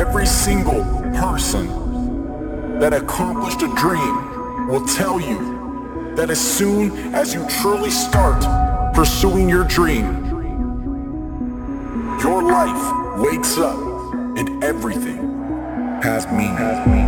every single person that accomplished a dream will tell you that as soon as you truly start pursuing your dream, your life wakes up and everything has meaning.